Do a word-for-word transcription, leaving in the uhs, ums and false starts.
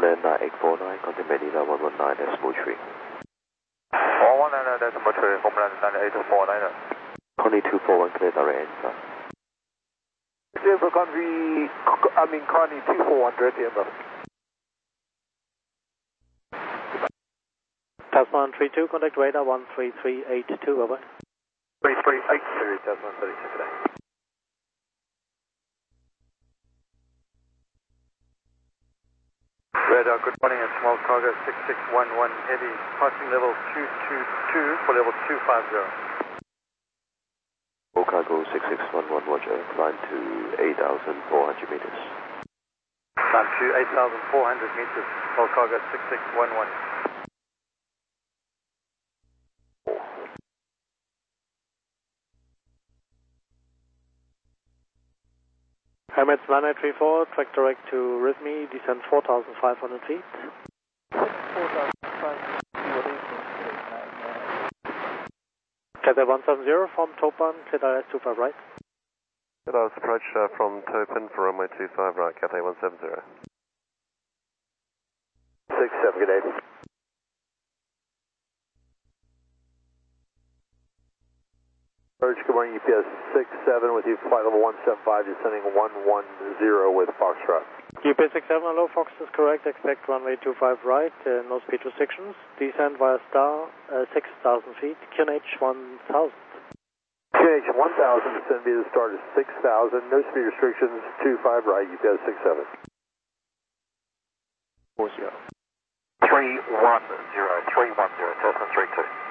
Homeland nine eight four nine, contact Manila one one nine decimal three. one one nine decimal three, Homeland nine eight four nine. Connie two four one, clear direct answer. Denver Connie, I mean Connie two four one, direct answer. Tasman three two, contact radar one three three eight two, over. three three eight two, Tasman thirty-two today. Radar, good morning, it's small cargo six six one one, heavy, passing level two two two for level two five zero. Small cargo six six one one, roger, climb to eight thousand four hundred meters. Climb to eight thousand four hundred meters, small cargo six six one one. Emirates nine eight three four, track direct to Rhythmy, descend four thousand five hundred feet. four thousand five hundred feet. Cathay one seven zero from Topan, clear direct two five right. Good approach uh, from Topan for runway two five right, Cathay one seven zero. six seven, good day. Good morning, U P S six seven with you, flight level one seven five, descending one one zero with Foxtrot. U P S six seven, hello, Fox is correct, expect runway two five right, uh, no speed restrictions, descend via star, uh, six thousand feet, Q N H one thousand. Q N H one thousand, descend via the start is six thousand, no speed restrictions, two five right, U P S six seven. four zero. three one zero, three one zero, Tasman three two.